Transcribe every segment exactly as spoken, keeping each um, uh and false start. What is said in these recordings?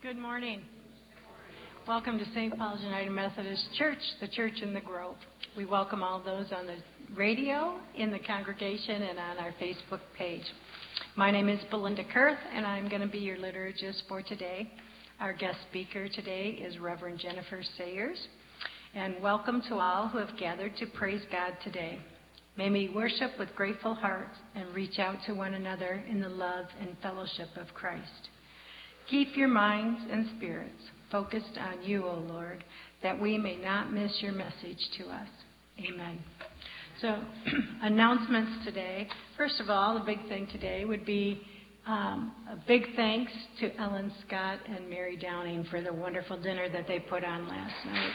Good morning. Welcome to Saint Paul's United Methodist Church, the church in the Grove. We welcome all those on the radio, in the congregation, and on our Facebook page. My name is Belinda Kurth, and I'm going to be your liturgist for today. Our guest speaker today is Reverend Jennifer Sayers. And welcome to all who have gathered to praise God today. May we worship with grateful hearts and reach out to one another in the love and fellowship of Christ. Keep your minds and spirits focused on you, O Lord, that we may not miss your message to us. Amen. So, announcements today. First of all, the big thing today would be um, a big thanks to Ellen Scott and Mary Downing for the wonderful dinner that they put on last night.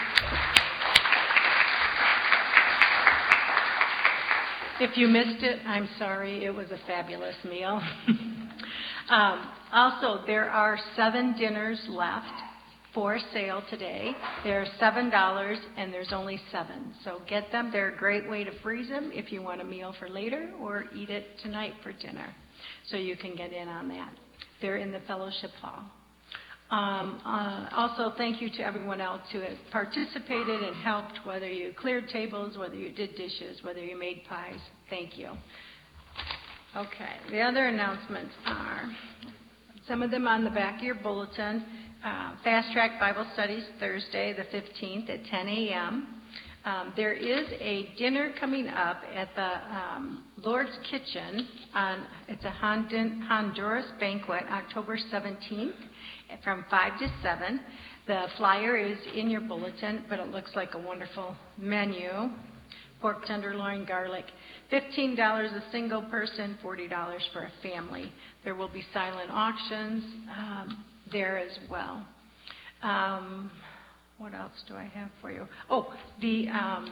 If you missed it, I'm sorry. It was a fabulous meal. um, also, there are seven dinners left for sale today. They're seven dollars, and there's only seven. So get them. They're a great way to freeze them if you want a meal for later or eat it tonight for dinner. So you can get in on that. They're in the fellowship hall. Um, uh, also, thank you to everyone else who has participated and helped, whether you cleared tables, whether you did dishes, whether you made pies. Thank you. Okay, the other announcements are, some of them on the back of your bulletin. Uh, Fast Track Bible Studies, Thursday the fifteenth at ten a.m. Um, there is a dinner coming up at the um, Lord's Kitchen. On, it's a Honduras banquet, October seventeenth. From five to seven. The flyer is in your bulletin, but it looks like a wonderful menu. Pork tenderloin, garlic, fifteen dollars a single person, forty dollars for a family. There will be silent auctions um, there as well. Um, what else do I have for you? Oh, the... Um,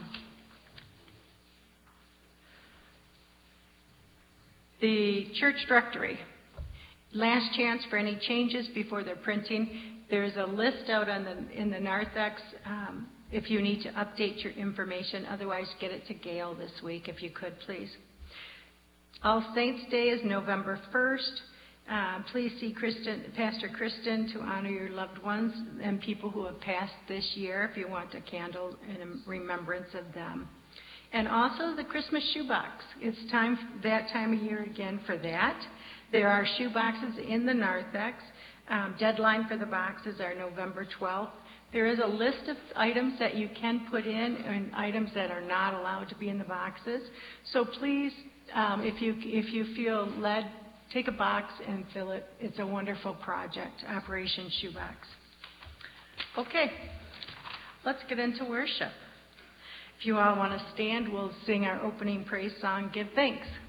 the church directory. Last chance for any changes before they're printing. There's a list out on the, in the narthex um, if you need to update your information. Otherwise, get it to Gail this week if you could, please. All Saints Day is November first. Uh, please see Kristen, Pastor Kristen to honor your loved ones and people who have passed this year if you want a candle in remembrance of them. And also the Christmas shoebox. It's time that time of year again for that. There are shoe boxes in the narthex. Um, deadline for the boxes are November twelfth. There is a list of items that you can put in and items that are not allowed to be in the boxes. So please, um, if you if you feel led, take a box and fill it. It's a wonderful project, Operation Shoebox. Okay, let's get into worship. If you all want to stand, we'll sing our opening praise song, Give Thanks.